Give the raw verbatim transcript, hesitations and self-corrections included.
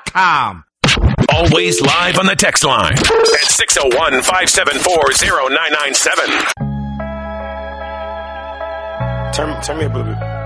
com. Always live on the text line at six oh one, five seven four, oh nine nine seven. Turn, turn me up a little bit.